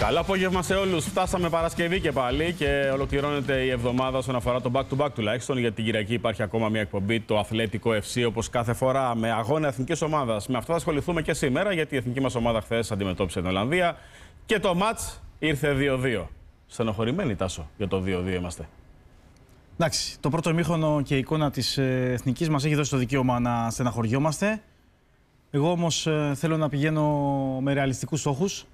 Καλό απόγευμα σε όλους. Φτάσαμε Παρασκευή και πάλι και ολοκληρώνεται η εβδομάδα όσον αφορά το back-to-back τουλάχιστον. Για την Κυριακή υπάρχει ακόμα μια εκπομπή, το Αθλέτικο FC, όπως κάθε φορά με αγώνα εθνικής ομάδας. Με αυτό θα ασχοληθούμε και σήμερα, γιατί η εθνική μας ομάδα χθες αντιμετώπισε την Ολλανδία και το μάτς ήρθε 2-2. Στενοχωρημένοι, Τάσο, για το 2-2 είμαστε. Εντάξει, το πρώτο ημίχρονο και η εικόνα της εθνικής μας έχει δώσει το δικαίωμα να στεναχωριόμαστε. Εγώ όμως θέλω να πηγαίνω με ρεαλιστικούς στόχους.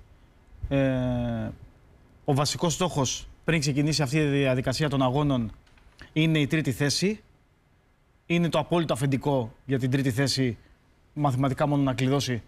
Ο βασικός στόχος πριν ξεκινήσει αυτή η διαδικασία των αγώνων είναι η τρίτη θέση. Είναι το απόλυτο αφεντικό για την τρίτη θέση, μαθηματικά μόνο να κλειδώσει,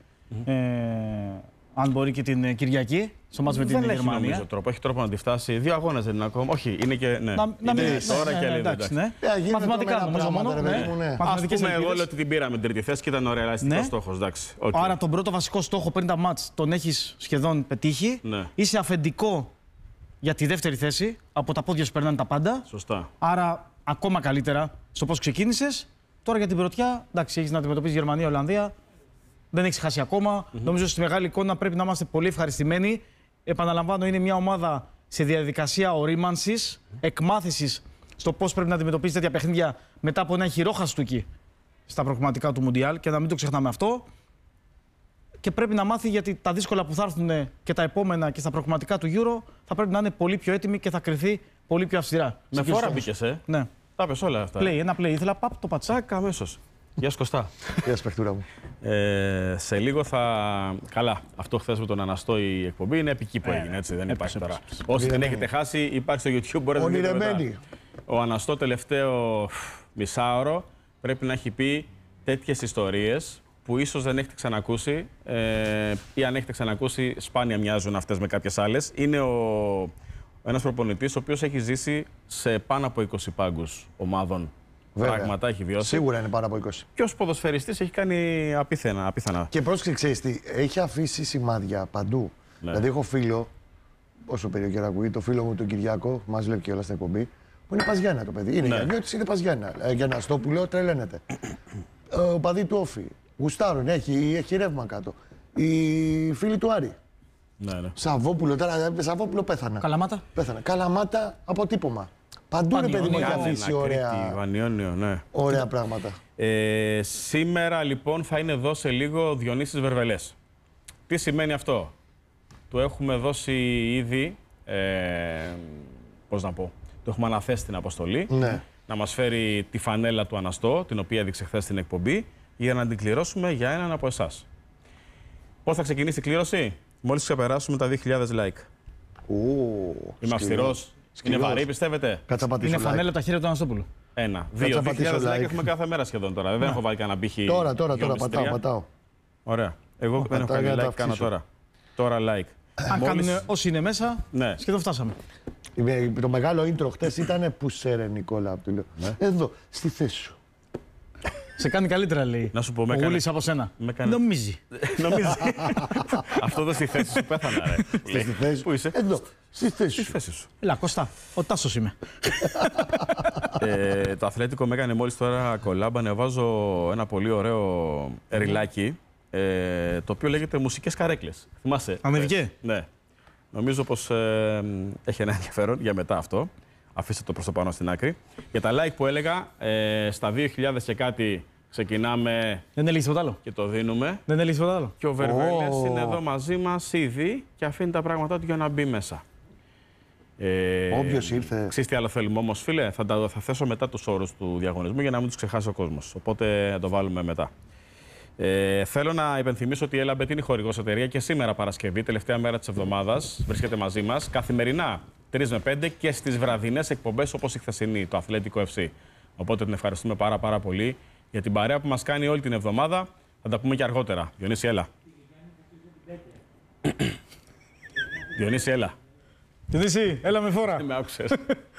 αν μπορεί και την Κυριακή, στο μάτς με την Γερμανία. Δεν έχει νομίζω τρόπο, έχει τρόπο να τη φτάσει. 2 αγώνες δεν είναι ακόμα. Όχι, είναι και. Ναι. Είναι τώρα και λίγο. Μαθηματικά νομίζω μόνο. Ας πούμε, εγώ λέω ότι την πήραμε την τρίτη θέση και ήταν ο ρεαλιστικός στόχος. Άρα τον πρώτο βασικό στόχο πριν τα μάτς τον έχεις σχεδόν πετύχει. Είσαι αφεντικό για τη δεύτερη θέση. Από τα πόδια σου περνάνε τα πάντα. Σωστά. Άρα ακόμα καλύτερα στο πώς ξεκίνησες. Τώρα για την πρωτιά, εντάξει, έχεις να αντιμετωπίσεις Γερμανία, Ολλανδία. Δεν έχεις χάσει ακόμα. Νομίζω στη μεγάλη εικόνα πρέπει να είμαστε πολύ ευχαριστημένοι. Επαναλαμβάνω, είναι μια ομάδα σε διαδικασία ορίμανσης, εκμάθησης στο πώς πρέπει να αντιμετωπίσει τέτοια παιχνίδια μετά από ένα χειρό χαστούκι στα προγραμματικά του Μουντιάλ και να μην το ξεχνάμε αυτό. Και πρέπει να μάθει, γιατί τα δύσκολα που θα έρθουν και τα επόμενα και στα προγραμματικά του Euro θα πρέπει να είναι πολύ πιο έτοιμοι και θα κρυθεί πολύ πιο αυστηρά. Με φόρα μπήκες, Ναι. Τα πες όλα αυτά. Ένα play. Ήθελα το πατσάκ αμέσως. Γεια σου Κωστά. Γεια σου παιχτούρα μου. Σε λίγο θα... Καλά, αυτό χθες με τον Αναστό η εκπομπή είναι επική που έγινε, έτσι, δεν υπάρχει τώρα. Όσοι την έχετε χάσει, υπάρχει στο YouTube, μπορείτε να δείτε μετά. Ο Αναστό τελευταίο μισάωρο πρέπει να έχει πει τέτοιες ιστορίες που ίσως δεν έχετε ξανακούσει ή αν έχετε ξανακούσει σπάνια μοιάζουν αυτές με κάποιες άλλες. Είναι ένας προπονητής ο οποίος έχει ζήσει σε πάνω από 20 πάγκους ομάδων. Βέβαια. Πράγματα έχει βιώσει. Σίγουρα είναι πάνω από 20. Και ως ποδοσφαιριστής έχει κάνει απίθανα. Και πρόσεξε, ξέρεις τι, έχει αφήσει σημάδια παντού. Ναι. Δηλαδή, έχω φίλο, όσο περίεργο ακούει, το φίλο μου τον Κυριάκο, μας λέει και όλα στην εκπομπή, που είναι Παζιάννα το παιδί. Είναι Γιαννιώτης, είναι Παζιάννα. Γιανναστόπουλο, τρελαίνεται. Ο παδί του Όφη. Γουστάρουν, έχει ρεύμα κάτω. Οι φίλοι του Άρη. Ναι. Σαββόπουλο, τώρα Σαββόπουλο πέθανα. Καλαμάτα. Πέθανα. Καλαμάτα, αποτύπωμα. Παντού είναι παιδί μου, έχει αφήσει ωραία πράγματα. Σήμερα λοιπόν θα είναι εδώ σε λίγο ο Διονύσης Βερβελές. Τι σημαίνει αυτό? Του έχουμε δώσει ήδη, πώς να πω, του έχουμε αναθέσει την αποστολή να μας φέρει τη φανέλα του Αναστό, την οποία έδειξε χθες στην εκπομπή, για να την κληρώσουμε για έναν από εσάς. Πώς θα ξεκινήσει η κλήρωση? Μόλις ξεπεράσουμε τα 2.000 like. Είμαι αυστηρός. Είναι βαρύ, πιστεύετε? Είναι φανέλα από τα χέρια του Αναστόπουλου. 1, 2, 2.000 like έχουμε κάθε μέρα σχεδόν τώρα. Δεν έχω βάλει κανένα πύχη. Τώρα, πατάω. Ωραία. Εγώ δεν έχω κάνει like, κάνω τώρα. Τώρα like. Αν κάνουν όσοι είναι μέσα, σχεδόν φτάσαμε. Το μεγάλο intro χτες ήταν που σε ρε Νικόλα. Εδώ, στη θέση σου. Σε κάνει καλύτερα, λέει. Να σου πω, ο Γουλής από σένα. Νομίζει. Αυτό εδώ στη θέση σου πέθανα, ρε. Στη θέση. Πού είσαι? Εδώ, στη θέση σου. Έλα, Κώστα, ο Τάσος είμαι. Το Αθλέτικο με έκανε μόλις τώρα κολάμπα. Ανεβάζω ένα πολύ ωραίο ριλάκι, το οποίο λέγεται Μουσικές Καρέκλες. Θυμάσαι? Αμερικέ. Ναι. Νομίζω πως έχει ένα ενδιαφέρον για μετά αυτό. Αφήστε το προς το πάνω στην άκρη. Για τα like που έλεγα, στα 2.000 και κάτι ξεκινάμε. Δεν έλεγε τίποτα άλλο. Και το δίνουμε. Δεν έλεγε τίποτα άλλο. Και ο Βερβέλες είναι εδώ μαζί μας ήδη και αφήνει τα πράγματά του για να μπει μέσα. Όποιος ήρθε. Ξέρεις τι άλλο θέλουμε όμως, φίλε? Θα θέσω μετά τους όρους του διαγωνισμού για να μην τους ξεχάσει ο κόσμος. Οπότε θα το βάλουμε μετά. Θέλω να υπενθυμίσω ότι η Elabet είναι χορηγός εταιρεία και σήμερα Παρασκευή, τελευταία μέρα της εβδομάδας, βρίσκεται μαζί μας καθημερινά 3 με 5 και στις βραδινές εκπομπές όπως η χθεσινή, το Αθλέτικο FC. Οπότε την ευχαριστούμε πάρα πολύ για την παρέα που μας κάνει όλη την εβδομάδα. Θα τα πούμε και αργότερα. Διονύση, έλα. Διονύση, έλα. Διονύση, έλα με φόρα. Με άκουσες.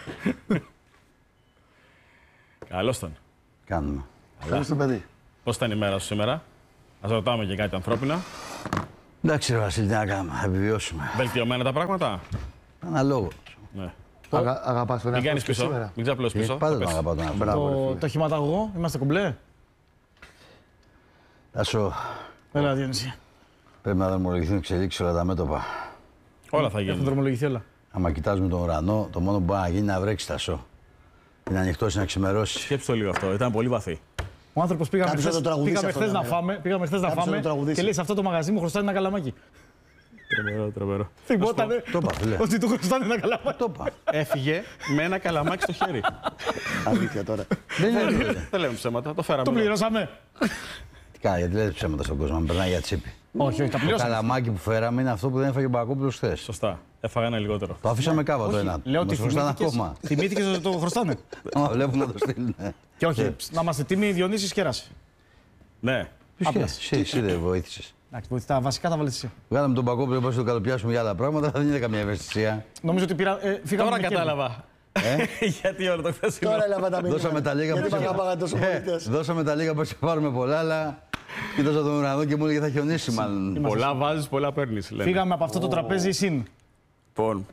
Καλώς τον. Κάνουμε. Καλώς τον παιδί. Πώς ήταν η μέρα σου σήμερα? Ας ρωτάμε και κάτι ανθρώπινα. Εντάξει, ρε Βασίλη, τι να κάνουμε, θα επιβιώσουμε. Βελτιωμένα τα πράγματα. Αναλόγω. Ναι. Αγαπάς τον Μην εαυτό κάνεις σου πίσω. σήμερα? Μην ξαπλώσεις πίσω. Πάντα τον αγαπάω τον εαυτό. Το χηματαγωγό, είμαστε κομπλέ. Τάσο, Έλα, Διονύση. πρέπει να δρομολογηθούν εξελίξεις όλα τα μέτωπα. Όλα θα γίνουν. Έχουν δρομολογηθεί όλα. Άμα κοιτάζουμε τον ουρανό, το μόνο που μπορεί να γίνει είναι να βρέξει τα σω. Είναι ανοιχτό να ξημερώσει. Σκέψτε το λίγο αυτό, ήταν πολύ βαθύ. Ο άνθρωπος πήγαμε χθες να φάμε και λέει σε αυτό το μαγαζί μου χρωστάει ένα καλαμάκι. Τρομερό. Θυμότανε ότι του χρωστάνε ένα καλαμάκι. Το είπα. Έφυγε με ένα καλαμάκι στο χέρι. Αλήθεια τώρα. Δεν λέμε ψέματα, το φέραμε. Το πληρώσαμε. Τι κάνει, γιατί λέτε ψέματα στον κόσμο, να περνάει για τσίπη. Όχι, τα Το πληρώσαμε. καλαμάκι που φέραμε είναι αυτό που δεν έφαγε ο Μπακόπουλος χθες. Σωστά. Έφαγα ένα λιγότερο. Το άφησα με κάβα το ένα. Λέω ότι Μας χρωστάνε ακόμα. θυμήθηκες ότι το χρωστάνε. Βλέπουμε να το στείλουν. Και όχι, να είμαστε τίμοι, Διονύσης Κέρας. Ναι. Εσύ δεν βοήθησες. Εντάξει, τα βασικά τα βάλεις εσύ. Βγάλαμε τον Μπακόπουλο, πώς το καλοπιάσουμε για άλλα πράγματα, δεν είναι καμία ευαισθησία. Νομίζω ότι φύγαμε. Τώρα κατάλαβα. Γιατί όλο το χθεσινό. Τώρα έλαβα τα μηνύματα. Δώσαμε τα λίγα Γιατί που παγάπαγα τόσο πολίτες. Δώσαμε τα λίγα που θα πάρουμε πολλά, αλλά κοίταζα τον ουρανό και μου έλεγε θα χιονίσει μάλλον. Πολλά βάζεις, πολλά παίρνεις. Φύγαμε από αυτό το τραπέζι συν. Λοιπόν.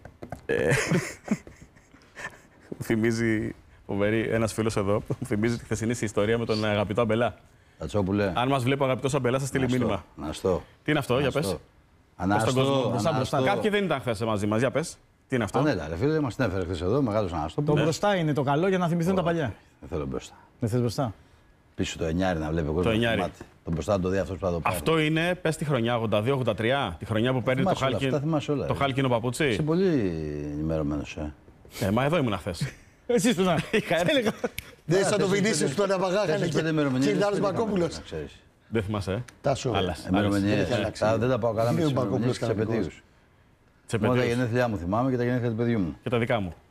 Μου θυμίζει φοβερή ένας φίλος εδώ που μου θυμίζει τη χθεσινή ιστορία με τον αγαπητό Αμπελά. Ατσόπουλε. Αν μας βλέπει ο αγαπητός Αμπελά, θα στείλει μήνυμα. Αναστώ. Τι είναι αυτό, για πες. Στον κόσμο. Αναστώ. Κάποιοι δεν ήταν χθες μαζί μας, για πες. Τι είναι αυτό. Ανέλα, ρε φίλε, μας την έφερε χθες εδώ, μεγάλος Αναστώ. Το μπροστά είναι το καλό για να θυμηθούν τα παλιά. Δεν θέλω μπροστά. Δεν θες μπροστά. Πίσω το εννιάρι να βλέπει ο κόσμος. Το εννιάρι. Το μπροστά να το δει αυτός που θα το πάρει. Αυτό είναι, πες τη χρονιά, 82-83, τη χρονιά που παίρνει το χάλκινο παπούτσι. Είσαι πολύ ενημερωμένος, Μα εδώ ήμουν χθες. Εσύ ήσουν. Δεν σαν το Βινίσιους που τον απαγάγανε και Κυρδάρος Μπακόπουλος. Δεν θυμάσαι, Τάσο. Ημερομηνίες. Δεν τα πάω καλά με τις ημερομηνίες και τις επαιτίους. Μόνο τα γενέθλιά μου θυμάμαι και τα γενέθλια του παιδιού μου. Και τα δικά μου.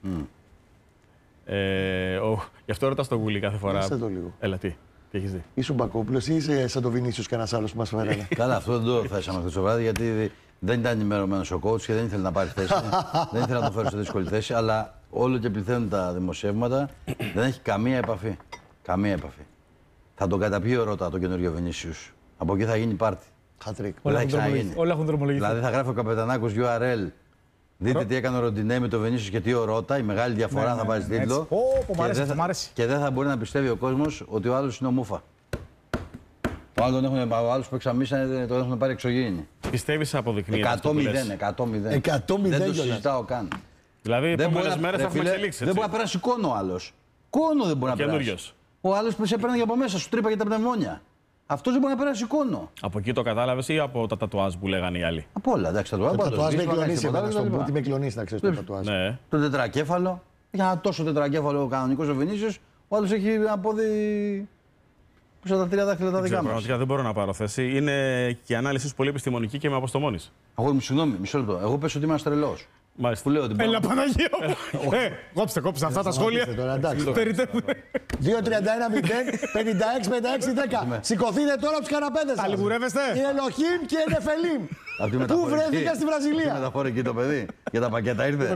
Γι' αυτό ρωτάς το Γουλή κάθε φορά. Άσε το λίγο. Έλα, τι έχεις δει. Είσαι ο Μπακόπουλος ή είσαι σαν το Βινίσιους και ένας άλλος που μας φέρανε. Καλά, αυτό δεν το θέσαμε χθες το βράδυ γιατί δεν ήταν ενημερωμένος ο coach και δεν ήθελε να πάρει θέση. Δεν ήθελε να τον φέρει σε δύσκολη θέση, αλλά όλο και πληθαίνουν τα δημοσιεύματα, δεν έχει καμία επαφή. Καμία επαφή. Θα τον καταπιεί ο Ρώτα, τον καινούριο Βινίσιους. Από εκεί θα γίνει πάρτι. Χατρίκ. Όλα έχουν δρομολογηθεί. Δηλαδή θα γράφει ο Καπετανάκος URL. Δείτε τι έκανε ο Ροντινέ με το Βινίσιους και τι ο Ρώτα. Η μεγάλη διαφορά θα βάζει τίτλο. Και δεν θα μπορεί να πιστεύει ο κόσμος ότι ο άλλος είναι ο Μούφα. Ο άλλος που εξαμίσανε τον έχουν πάρει εξωγήινη. Πιστεύεις αποδεικνύει. 100-0. Δεν το συζητάω καν. Δηλαδή, οι επόμενες μέρες θα έχουμε εξελίξει. Δεν μπορεί να περάσει κόνο ο άλλος. Κόνο δεν μπορεί να περάσει. Ο άλλος που σε παίρνει από μέσα, σου τρύπαγε τα πνευμόνια. Αυτός δεν μπορεί να περάσει κόνο. Από εκεί το κατάλαβες ή από τα τατουάζ που λέγανε οι άλλοι. Από όλα, εντάξει, το τατουάζ με κλονίσει εμένα στον που με κλονίσει να ξέρεις το τατουάζ. Το τετρακέφαλο, για ένα τόσο τετρακέφαλο ο κανονικός ο Βινίσιους, ο άλλος έχει ένα πόδι πίσω τα 3 δάχτυλα τα δικά μας. Πραγματικά δεν μπορώ να πάρω θέση. Είναι και η ανάλυση σου πολύ επιστημονική και με αποστομώνεις. Αγόρι μου, συγγνώμη, μισό λεπτό. Εγώ πες ότι είμαι ένας τρελός. Μάλιστα. Που λέω ότι Έλα Παναγία! Κόψτε αυτά τα σχόλια. 2-31-0, 56-56-10. Σηκωθείτε τώρα από τους καναπέδες σας. Αλιγουρεύεστε. Η Ελοχήμ και η Νεφελίμ. Πού βρέθηκα στη Βραζιλία. Τι μεταφορική το παιδί. Για τα πακέτα ήρθε.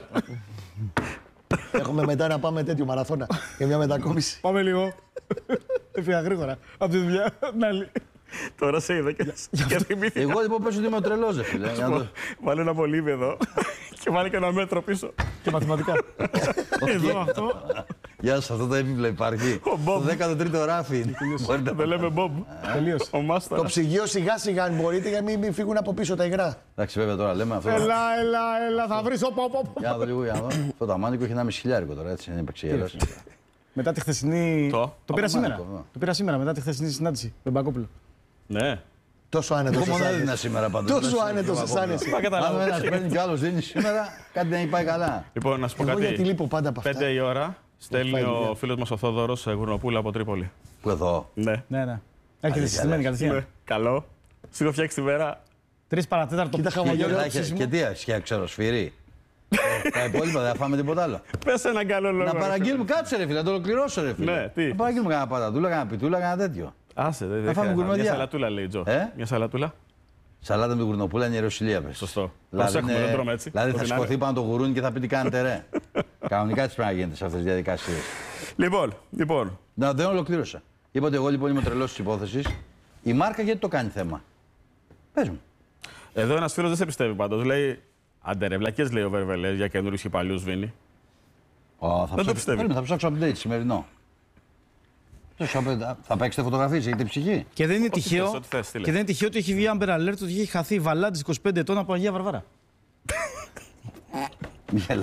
Έχουμε μετά να πάμε τέτοιο μαραθώνα για μια μετακόμιση. Πάμε λίγο. Έφυγα γρήγορα από τη δουλειά. Τώρα σε είδα και θυμήθηκα. Εγώ λοιπόν πες ότι είμαι ο τρελός, δε φίλε. Βάλε ένα μολύβι εδώ και βάλε και ένα μέτρο πίσω. Και μαθηματικά. Εδώ αυτό. Γεια σας, αυτό το έπιπλα υπάρχει. Το 13ο ράφι. Δεν λέμε Μπομπ. Τελείωσε. Το ψυγείο σιγά σιγά αν μπορείτε για να μην φύγουν από πίσω τα υγρά. Εντάξει, βέβαια τώρα λέμε αυτό. Έλα, θα βρεις. Για να δω λίγο, για να δω. Αυτό το αμάνικο έχει 1,5 τώρα, έτσι, είναι επεξηγέλαση. Μετά τη χθεσινή. Το πήρα σήμερα. Το πήρα σήμερα μετά τη χθεσινή συνάντηση με Μπακόπουλο. Ναι. Τόσο άνετος. Εγώ μόνο έδινα σήμερα πάντως. Τόσο άνετος αισθάνεσαι. Αν ένας παίρνει κι άλλος δίνει σήμερα, κάτι δεν πάει καλά. Λοιπόν, να σου πω Εγώ γιατί κάτι. λείπω πάντα από αυτά. 5 η ώρα στέλνει ο φίλος μας ο Θόδωρος Γουρνοπούλα από Τρίπολη. Που εδώ. Ναι. Έρχεται συστημένη κατευθείαν. Καλό. Σου έχω φτιάξει τη μέρα. 3 παρατέταρτο. Κοίτα χαμογελό. Και τι έχει, ξέρω, σφυρί. Τα υπόλοιπα δεν θα φάμε τίποτα άλλο. Πες έναν καλό λόγο. Να παραγγείλουμε, κάτσε ρε φίλε, να το ολοκληρώσω ρε φίλε. Ναι, τι. Να παραγγείλουμε κανένα πατατούλα, κανένα πιτούλα, κανένα τέτοιο. Άσε, δεν φάμε χρειάζεται. γκουρμεδιά. Μια σαλατούλα λέει Τζο. Μια σαλατούλα. Σαλάτα με την γουρνοπούλα είναι ιεροσυλία, πες. Σωστό. Δηλαδή, Προσέχουμε, δεν τρώμε έτσι. Δηλαδή θα σηκωθεί πάνω το γουρούνι και θα πει τι κάνετε ρε. Κανονικά τι πρέπει να γίνεται σε αυτές τις διαδικασίες. Λοιπόν. Να, δεν ολοκλήρωσα. Είπα ότι εγώ λοιπόν είμαι τρελός της υπόθεσης. Η μάρκα γιατί το κάνει θέμα. Πες μου. Εδώ ένας φίλος δεν σε πιστεύει πάντως. Λέει, άντε ρε, βλακές λέει ο Βερβελές για καινούριους και παλιούς Βίνι. Δεν το πιστεύει. Θα ψάξω update σημερινό. Θα παίξετε φωτογραφίες, έχετε ψυχή. Και δεν είναι τυχαίο ότι έχει βγει Amber Alert ότι έχει χαθεί η Βαλάντης 25 ετών από Αγία Βαρβάρα. Γελά.